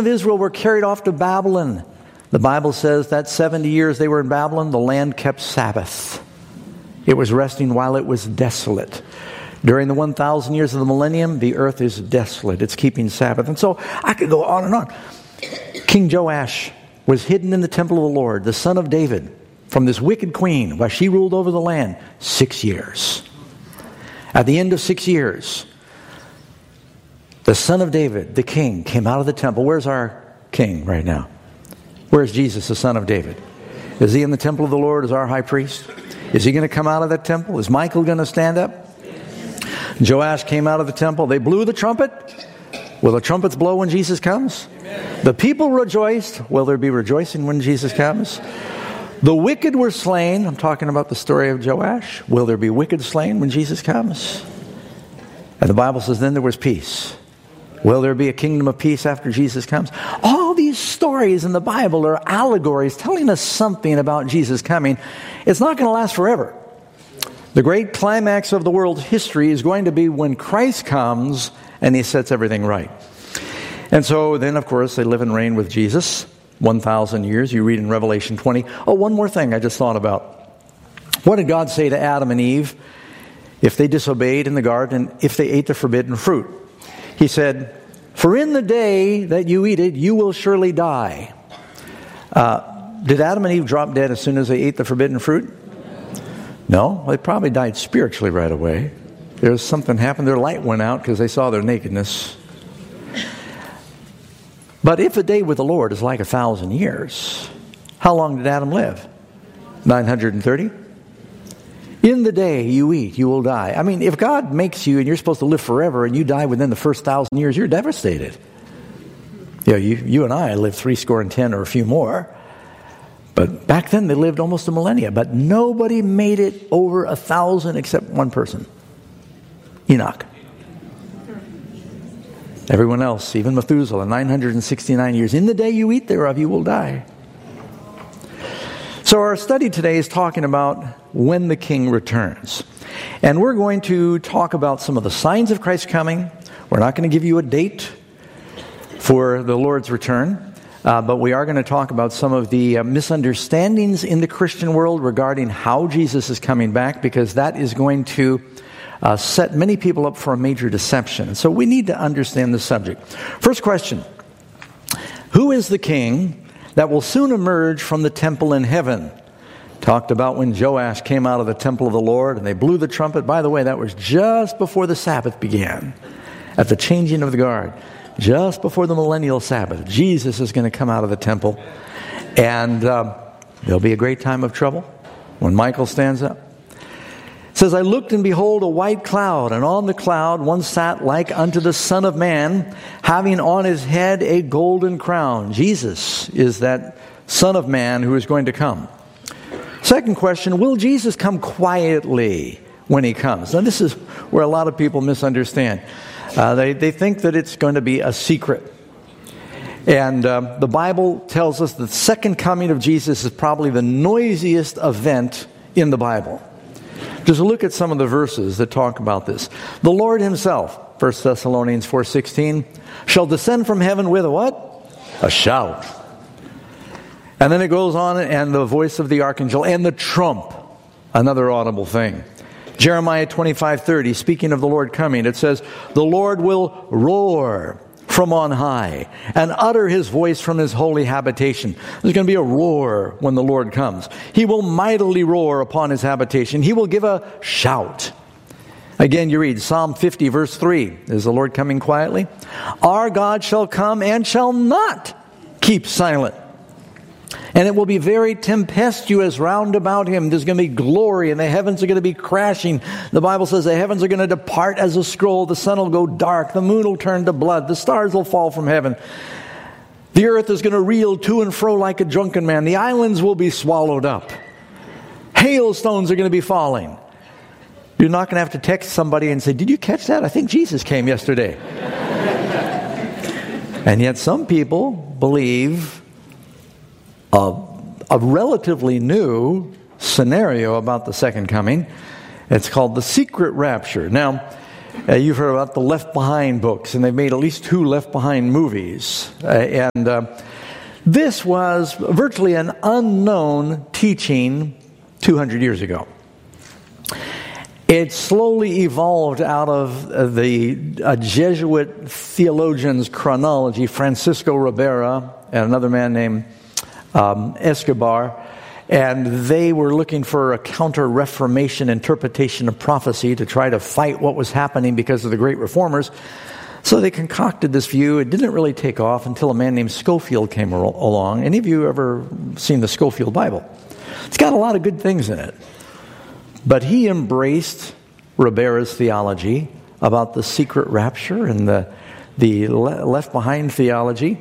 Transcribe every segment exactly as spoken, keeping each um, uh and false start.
of Israel were carried off to Babylon. The Bible says that seventy years they were in Babylon, the land kept Sabbath. It was resting while it was desolate. During the one thousand years of the millennium, the earth is desolate. It's keeping Sabbath. And so I could go on and on. King Joash was hidden in the temple of the Lord, the son of David, from this wicked queen while she ruled over the land six years. At the end of six years, the son of David, the king, came out of the temple. Where's our king right now? Where's Jesus, the son of David? Is he in the temple of the Lord as our high priest? Is he going to come out of that temple? Is Michael going to stand up? Joash came out of the temple. They blew the trumpet. Will the trumpets blow when Jesus comes? Amen. The people rejoiced. Will there be rejoicing when Jesus comes? The wicked were slain. I'm talking about the story of Joash. Will there be wicked slain when Jesus comes? And the Bible says then there was peace. Will there be a kingdom of peace after Jesus comes? All these stories in the Bible are allegories telling us something about Jesus coming. It's not going to last forever. The great climax of the world's history is going to be when Christ comes and he sets everything right. And so then, of course, they live and reign with Jesus one thousand years. You read in Revelation twenty. Oh, one more thing I just thought about. What did God say to Adam and Eve if they disobeyed in the garden, if they ate the forbidden fruit? He said, "For in the day that you eat it, you will surely die." Uh, did Adam and Eve drop dead as soon as they ate the forbidden fruit? No, they probably died spiritually right away. There was something happened. Their light went out because they saw their nakedness. But if a day with the Lord is like a thousand years, how long did Adam live? nine hundred thirty? In the day you eat, you will die. I mean, if God makes you and you're supposed to live forever and you die within the first thousand years, you're devastated. You know, you, you and I lived three score and ten or a few more. But back then they lived almost a millennia. But nobody made it over a thousand except one person. Enoch. Everyone else, even Methuselah, nine hundred sixty-nine years. In the day you eat thereof, you will die. So our study today is talking about when the King returns. And we're going to talk about some of the signs of Christ's coming. We're not going to give you a date for the Lord's return. Uh, but we are going to talk about some of the uh, misunderstandings in the Christian world regarding how Jesus is coming back, because that is going to uh, set many people up for a major deception. So we need to understand the subject. First question: who is the king that will soon emerge from the temple in heaven? Talked about when Joash came out of the temple of the Lord and they blew the trumpet. By the way, that was just before the Sabbath began, at the changing of the guard. Just before the millennial Sabbath, Jesus is going to come out of the temple. And um, there'll be a great time of trouble when Michael stands up. It says, "I looked and behold a white cloud, and on the cloud one sat like unto the Son of Man, having on his head a golden crown." Jesus is that Son of Man who is going to come. Second question: will Jesus come quietly when he comes? Now this is where a lot of people misunderstand. Uh, they, they think that it's going to be a secret. And uh, the Bible tells us the second coming of Jesus is probably the noisiest event in the Bible. Just look at some of the verses that talk about this. The Lord himself, First Thessalonians four sixteen, shall descend from heaven with a what? A shout. And then it goes on, and the voice of the archangel and the trump, another audible thing. Jeremiah twenty-five thirty, speaking of the Lord coming, it says, "The Lord will roar from on high and utter his voice from his holy habitation." There's going to be a roar when the Lord comes. "He will mightily roar upon his habitation. He will give a shout." Again, you read Psalm fifty, verse three. Is the Lord coming quietly? "Our God shall come and shall not keep silent. And it will be very tempestuous round about him." There's going to be glory, and the heavens are going to be crashing. The Bible says the heavens are going to depart as a scroll. The sun will go dark. The moon will turn to blood. The stars will fall from heaven. The earth is going to reel to and fro like a drunken man. The islands will be swallowed up. Hailstones are going to be falling. You're not going to have to text somebody and say, "Did you catch that? I think Jesus came yesterday." And yet some people believe A, a relatively new scenario about the second coming. It's called the secret rapture. Now, Uh, you've heard about the Left Behind books, and they've made at least two Left Behind movies. Uh, and uh, this was virtually an unknown teaching two hundred years ago. It slowly evolved out of the uh, Jesuit theologian's chronology, Francisco Ribera and another man named um, Escobar, and they were looking for a counter-Reformation interpretation of prophecy to try to fight what was happening because of the great reformers. So they concocted this view. It didn't really take off until a man named Scofield came along. Any of you ever seen the Scofield Bible? It's got a lot of good things in it. But he embraced Ribera's theology about the secret rapture and the, the Left Behind theology.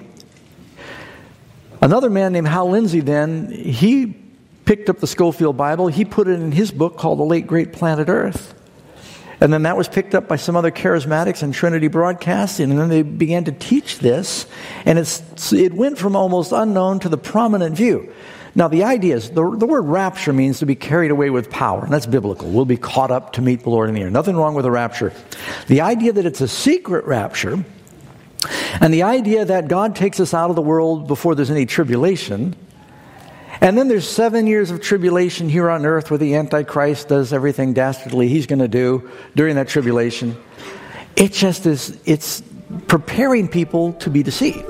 Another man named Hal Lindsey then, he picked up the Scofield Bible. He put it in his book called The Late Great Planet Earth. And then that was picked up by some other charismatics and Trinity Broadcasting. And then they began to teach this. And it's, it went from almost unknown to the prominent view. Now, the idea is, the, the word rapture means to be carried away with power, and that's biblical. We'll be caught up to meet the Lord in the air. Nothing wrong with a rapture. The idea that it's a secret rapture, and the idea that God takes us out of the world before there's any tribulation, and then there's seven years of tribulation here on earth where the Antichrist does everything dastardly he's going to do during that tribulation. It just is, it's preparing people to be deceived.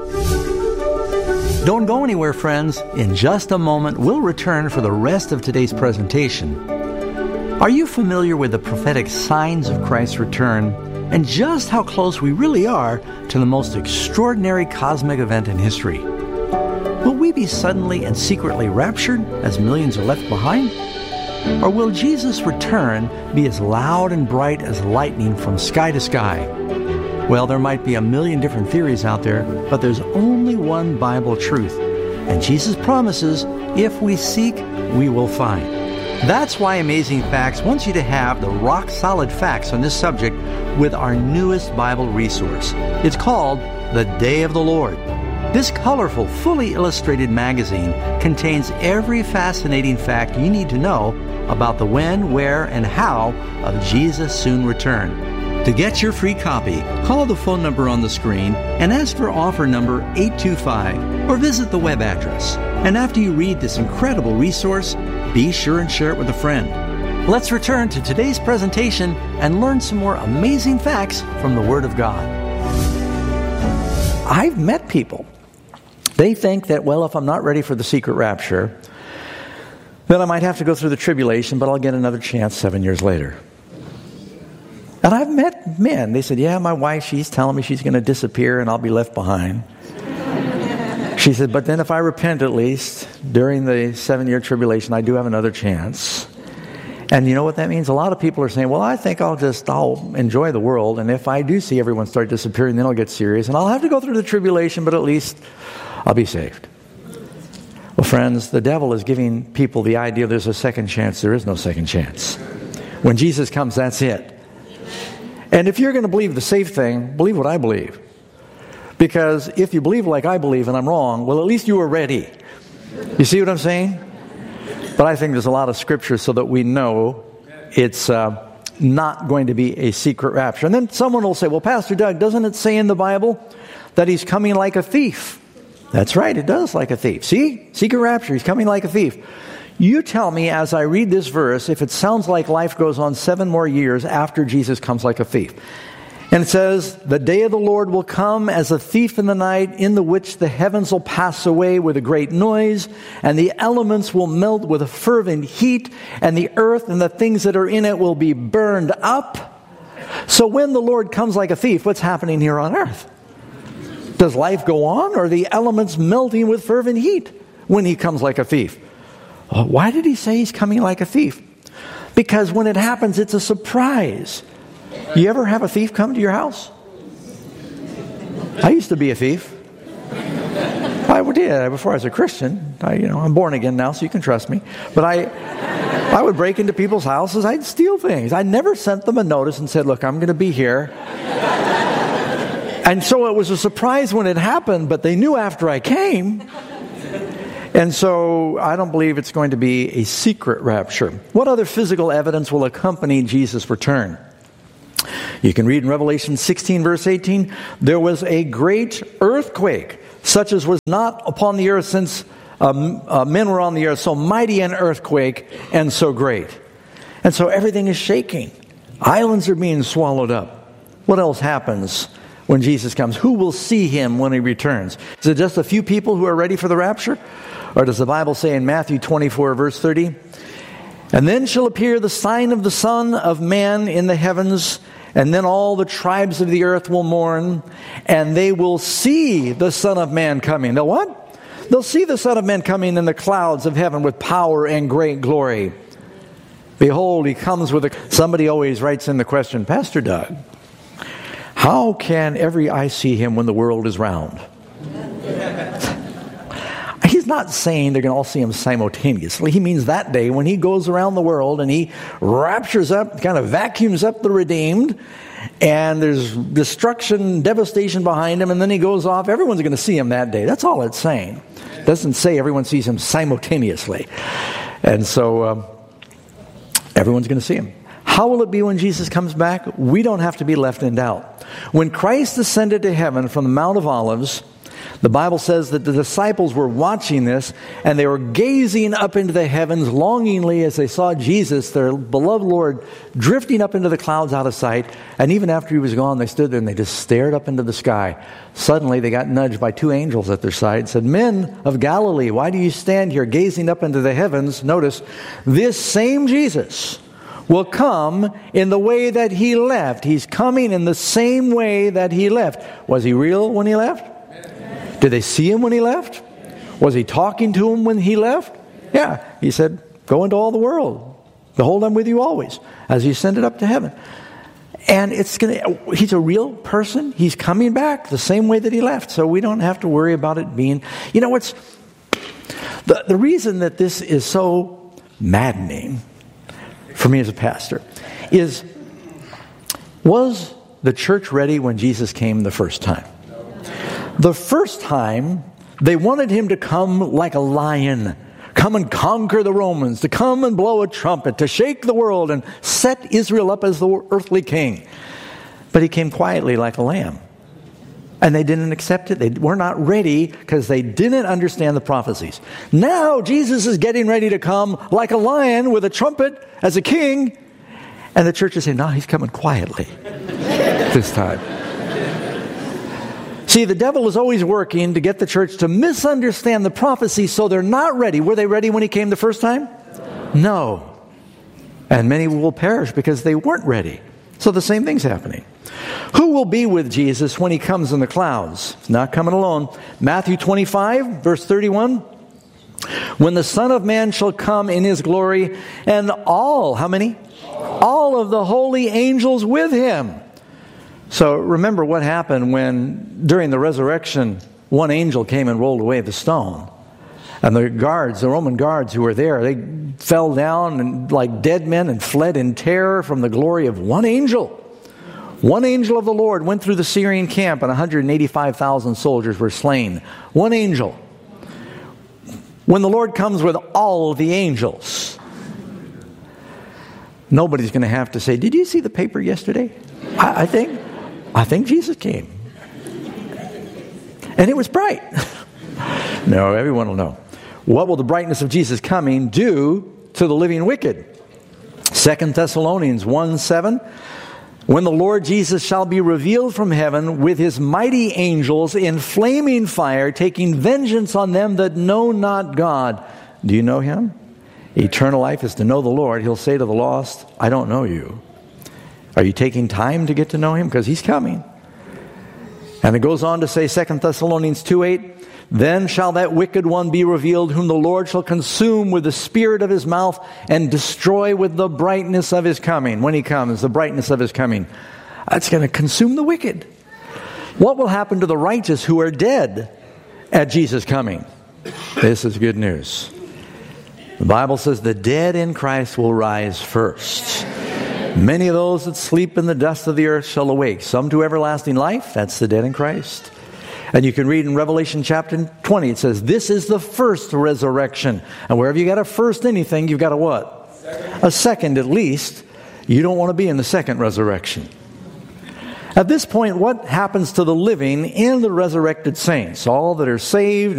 Don't go anywhere, friends. In just a moment, we'll return for the rest of today's presentation. Are you familiar with the prophetic signs of Christ's return and just how close we really are to the most extraordinary cosmic event in history? Will we be suddenly and secretly raptured as millions are left behind? Or will Jesus' return be as loud and bright as lightning from sky to sky? Well, there might be a million different theories out there, but there's only one Bible truth. And Jesus promises, if we seek, we will find. That's why Amazing Facts wants you to have the rock-solid facts on this subject with our newest Bible resource. It's called The Day of the Lord. This colorful, fully illustrated magazine contains every fascinating fact you need to know about the when, where, and how of Jesus' soon return. To get your free copy, call the phone number on the screen and ask for offer number eight two five or visit the web address. And after you read this incredible resource, be sure and share it with a friend. Let's return to today's presentation and learn some more amazing facts from the Word of God. I've met people. They think that, well, if I'm not ready for the secret rapture, then I might have to go through the tribulation, but I'll get another chance seven years later. And I've met men, they said, yeah, my wife, she's telling me she's going to disappear and I'll be left behind. She said, but then if I repent at least during the seven-year tribulation, I do have another chance. And you know what that means? A lot of people are saying, well, I think I'll just, I'll enjoy the world. And if I do see everyone start disappearing, then I'll get serious. And I'll have to go through the tribulation, but at least I'll be saved. Well, friends, the devil is giving people the idea there's a second chance. There is no second chance. When Jesus comes, that's it. And if you're going to believe the safe thing, believe what I believe. Because if you believe like I believe and I'm wrong, well, at least you were ready. You see what I'm saying? But I think there's a lot of scripture so that we know it's uh, not going to be a secret rapture. And then someone will say, well, Pastor Doug, doesn't it say in the Bible that he's coming like a thief? That's right, it does, like a thief. See? Secret rapture, he's coming like a thief. You tell me as I read this verse if it sounds like life goes on seven more years after Jesus comes like a thief. And it says, the day of the Lord will come as a thief in the night, in the which the heavens will pass away with a great noise, and the elements will melt with a fervent heat, and the earth and the things that are in it will be burned up. So when the Lord comes like a thief, what's happening here on earth? Does life go on, or are the elements melting with fervent heat when he comes like a thief? Why did he say he's coming like a thief? Because when it happens, it's a surprise. You ever have a thief come to your house? I used to be a thief. I did before I was a Christian. I, you know, I'm born again now, so you can trust me. But I, I would break into people's houses. I'd steal things. I never sent them a notice and said, "Look, I'm going to be here." And so it was a surprise when it happened, but they knew after I came. And so I don't believe it's going to be a secret rapture. What other physical evidence will accompany Jesus' return? You can read in Revelation sixteen, verse eighteen, there was a great earthquake, such as was not upon the earth since um, uh, men were on the earth, so mighty an earthquake and so great. And so everything is shaking. Islands are being swallowed up. What else happens when Jesus comes? Who will see him when he returns? Is it just a few people who are ready for the rapture? Or does the Bible say in Matthew twenty-four, verse thirty, and then shall appear the sign of the Son of Man in the heavens, and then all the tribes of the earth will mourn, and they will see the Son of Man coming. They'll what? They'll see the Son of Man coming in the clouds of heaven with power and great glory. Behold, he comes with a... Somebody always writes in the question, Pastor Doug, how can every eye see him when the world is round? He's not saying they're going to all see him simultaneously. He means that day when he goes around the world and he raptures up, kind of vacuums up the redeemed, and there's destruction, devastation behind him, and then he goes off. Everyone's going to see him that day. That's all it's saying. It doesn't say everyone sees him simultaneously. And so... Um, Everyone's going to see him. How will it be when Jesus comes back? We don't have to be left in doubt. When Christ ascended to heaven from the Mount of Olives, the Bible says that the disciples were watching this, and they were gazing up into the heavens longingly as they saw Jesus, their beloved Lord, drifting up into the clouds out of sight. And even after he was gone, they stood there and they just stared up into the sky. Suddenly, they got nudged by two angels at their side and said, Men of Galilee, why do you stand here gazing up into the heavens? Notice, this same Jesus will come in the way that he left. He's coming in the same way that he left. Was he real when he left? Did they see him when he left? Was he talking to him when he left? Yeah. He said, go into all the world. Behold, I'm with you always, as he ascended up to heaven. And it's gonna. He's a real person. He's coming back the same way that he left. So we don't have to worry about it being... You know what's... The, the reason that this is so maddening for me as a pastor is, was the church ready when Jesus came the first time? The first time, they wanted him to come like a lion, come and conquer the Romans, to come and blow a trumpet, to shake the world and set Israel up as the earthly king. But he came quietly like a lamb. And they didn't accept it. They were not ready because they didn't understand the prophecies. Now Jesus is getting ready to come like a lion with a trumpet as a king. And the church is saying, no, he's coming quietly this time. See, the devil is always working to get the church to misunderstand the prophecy so they're not ready. Were they ready when he came the first time? No. And many will perish because they weren't ready. So the same thing's happening. Who will be with Jesus when he comes in the clouds? He's not coming alone. Matthew twenty-five, verse thirty-one. When the Son of Man shall come in his glory, and all, how many? All of the holy angels with him. So remember what happened when, during the resurrection, one angel came and rolled away the stone. And the guards, the Roman guards who were there, they fell down and, like dead men, and fled in terror from the glory of one angel. One angel of the Lord went through the Syrian camp, and one hundred eighty-five thousand soldiers were slain. One angel. When the Lord comes with all the angels, nobody's going to have to say, did you see the paper yesterday? I, I think... I think Jesus came. And it was bright. No, everyone will know. What will the brightness of Jesus coming do to the living wicked? Second Thessalonians one seven. When the Lord Jesus shall be revealed from heaven with his mighty angels in flaming fire, taking vengeance on them that know not God. Do you know him? Eternal life is to know the Lord. He'll say to the lost, I don't know you. Are you taking time to get to know him? Because he's coming. And it goes on to say, Second Thessalonians two eight, then shall that wicked one be revealed, whom the Lord shall consume with the spirit of his mouth and destroy with the brightness of his coming. When he comes, the brightness of his coming. That's going to consume the wicked. What will happen to the righteous who are dead at Jesus' coming? This is good news. The Bible says the dead in Christ will rise first. Many of those that sleep in the dust of the earth shall awake. Some to everlasting life. That's the dead in Christ. And you can read in Revelation chapter twenty, it says, this is the first resurrection. And wherever you got a first anything, you've got a what? Second. A second at least. You don't want to be in the second resurrection. At this point, what happens to the living and the resurrected saints, all that are saved